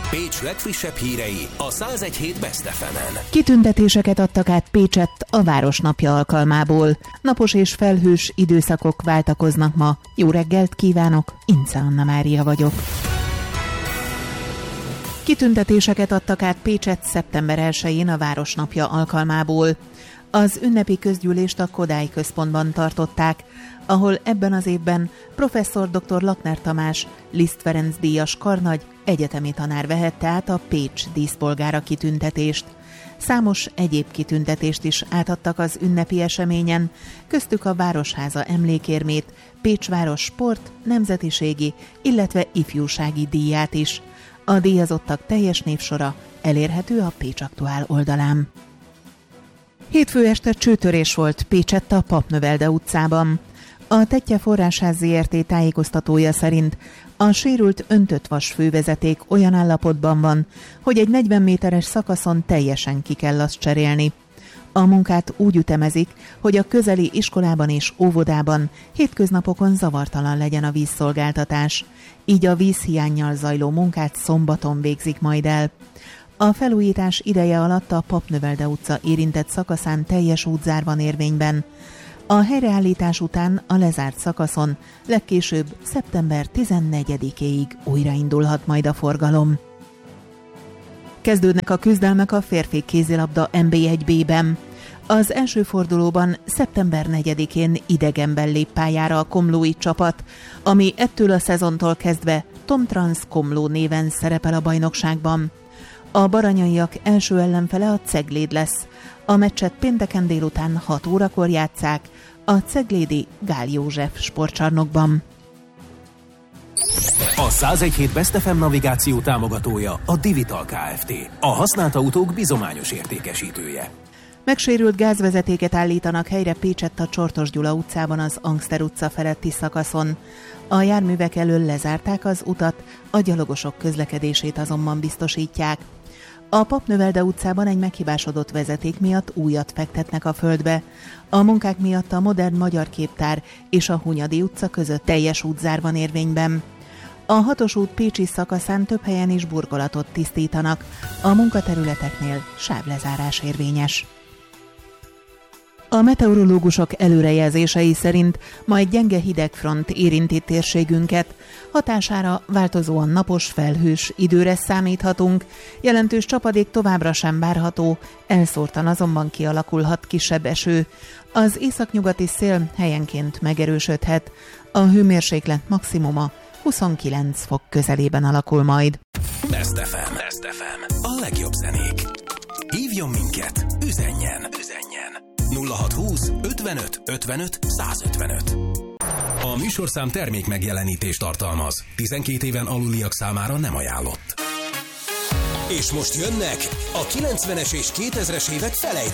Pécs legfrissebb hírei a 101.7 Best FM-en. Kitüntetéseket adtak át Pécsett a Városnapja alkalmából. Napos és felhős időszakok váltakoznak ma. Jó reggelt kívánok, Ince Anna Mária vagyok. Kitüntetéseket adtak át Pécsett szeptember 1-én a Városnapja alkalmából. Az ünnepi közgyűlést a Kodály Központban tartották, ahol ebben az évben professzor dr. Lakner Tamás, Liszt Ferenc díjas karnagy, egyetemi tanár vehette át a Pécs díszpolgára kitüntetést. Számos egyéb kitüntetést is átadtak az ünnepi eseményen, köztük a Városháza emlékérmét, Pécs város sport, nemzetiségi, illetve ifjúsági díját is. A díjazottak teljes névsora elérhető a Pécs Aktuál oldalán. Hétfő este csőtörés volt Pécsett a Papnövelde utcában. A Tettye Forrásház Zrt. Tájékoztatója szerint a sérült öntött vas fővezeték olyan állapotban van, hogy egy 40 méteres szakaszon teljesen ki kell azt cserélni. A munkát úgy ütemezik, hogy a közeli iskolában és óvodában hétköznapokon zavartalan legyen a vízszolgáltatás. Így a vízhiánnyal zajló munkát szombaton végzik majd el. A felújítás ideje alatt a Papnövelde utca érintett szakaszán teljes útzár van érvényben. A helyreállítás után a lezárt szakaszon legkésőbb szeptember 14-éig újraindulhat majd a forgalom. Kezdődnek a küzdelmek a férfi kézilabda NB1B-ben. Az első fordulóban szeptember 4-én idegenben lép pályára a komlói csapat, ami ettől a szezontól kezdve Tomtrans Komló néven szerepel a bajnokságban. A baranyaiak első ellenfele a Cegléd lesz. A meccset pénteken délután 6 órakor játsszák a ceglédi Gál József sportcsarnokban. A 101.7 Best FM navigáció támogatója a Divital Kft. A használt autók bizományos értékesítője. Megsérült gázvezetéket állítanak helyre Pécsett a Csortos Gyula utcában az Angster utca feletti szakaszon. A járművek elől lezárták az utat, a gyalogosok közlekedését azonban biztosítják. A Papnövelde utcában egy meghibásodott vezeték miatt újat fektetnek a földbe. A munkák miatt a modern magyar képtár és a Hunyadi utca között teljes útzár van érvényben. A 6-os út pécsi szakaszán több helyen is burkolatot tisztítanak. A munkaterületeknél sávlezárás érvényes. A meteorológusok előrejelzései szerint ma egy gyenge hidegfront érinti térségünket. Hatására változóan napos, felhős időre számíthatunk, jelentős csapadék továbbra sem várható, elszórtan azonban kialakulhat kisebb eső. Az északnyugati szél helyenként megerősödhet, a hőmérséklet maximuma 29 fok közelében alakul majd. Best FM. A legjobb zenék. Hívjon minket, üzenjen. 0620 55 55 155. A műsorszám termék megjelenítést tartalmaz. 12 éven aluliak számára nem ajánlott. És most jönnek a 90-es és 2000-es évek felejtők.